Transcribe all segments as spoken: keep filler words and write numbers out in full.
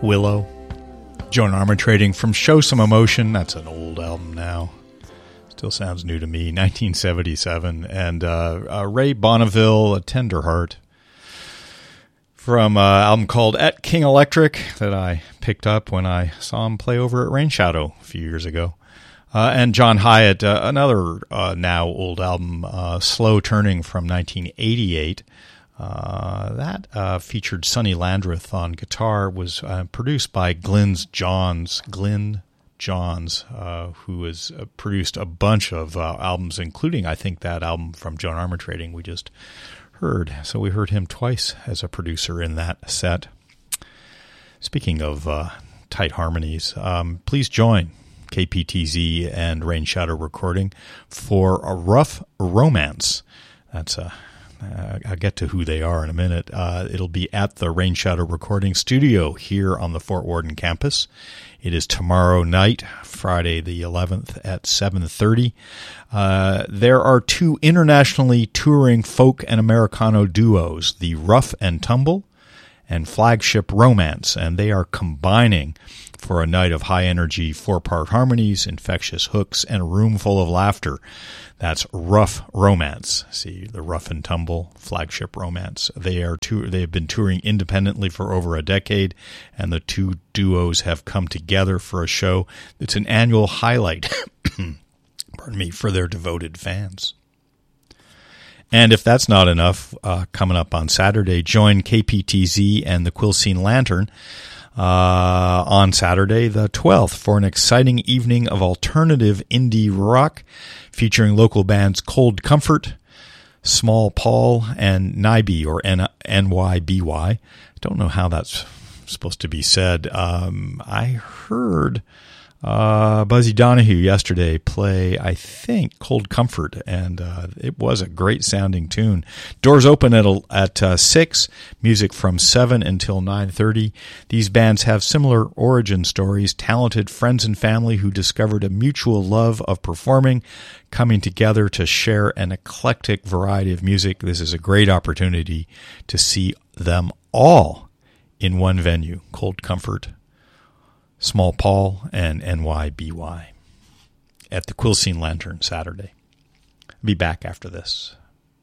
Willow. Joan Armatrading from Show Some Emotion. That's an old album now. Still sounds new to me. nineteen seventy-seven. And uh, uh, Ray Bonneville, A Tender Heart. From an uh, album called At King Electric that I picked up when I saw him play over at Rain Shadow a few years ago. Uh, and John Hyatt, uh, another uh, now old album, uh, Slow Turning from nineteen eighty-eight. Uh, that uh, featured Sonny Landreth on guitar, was uh, produced by Glyn Johns, Glyn Johns, uh, who has uh, produced a bunch of uh, albums, including, I think, that album from Joan Armatrading we just heard. So we heard him twice as a producer in that set. Speaking of uh, tight harmonies, um, please join K P T Z and Rain Shadow Recording for a Rough Romance. That's a Uh, I'll get to who they are in a minute. Uh, it'll be at the Rain Shadow Recording Studio here on the Fort Worden campus. It is tomorrow night, Friday the eleventh at seven thirty. Uh, there are two internationally touring folk and Americano duos, the Rough and Tumble and Flagship Romance, and they are combining for a night of high-energy four-part harmonies, infectious hooks, and a room full of laughter. That's Rough Romance. See, the Rough and Tumble, Flagship Romance. They are two, they have been touring independently for over a decade, and the two duos have come together for a show that's an annual highlight pardon me, for their devoted fans. And if that's not enough, uh, coming up on Saturday, join K P T Z and the Quilcene Lantern uh, on Saturday the twelfth for an exciting evening of alternative indie rock featuring local bands Cold Comfort, Small Paul, and Nyby, or N Y B Y. I don't know how that's supposed to be said. Um, I heard Uh, Buzzy Donahue yesterday play, I think, Cold Comfort, and uh, it was a great sounding tune. Doors open at at uh, six, music from seven until nine thirty. These bands have similar origin stories, talented friends and family who discovered a mutual love of performing, coming together to share an eclectic variety of music. This is a great opportunity to see them all in one venue, Cold Comfort, Small Paul, and N Y B Y at the Quilcene Lantern Saturday. I'll be back after this.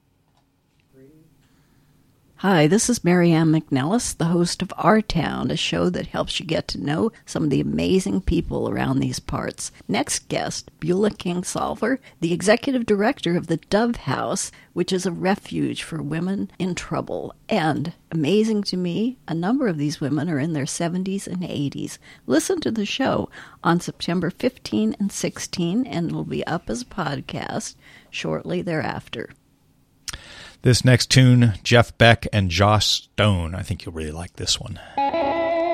Hi, this is Marianne McNellis, the host of Our Town, a show that helps you get to know some of the amazing people around these parts. Next guest, Beulah Kingsolver, the executive director of the Dove House, which is a refuge for women in trouble. And, amazing to me, a number of these women are in their seventies and eighties. Listen to the show on September fifteenth and sixteenth, and it'll be up as a podcast shortly thereafter. This next tune, Jeff Beck and Joss Stone. I think you'll really like this one.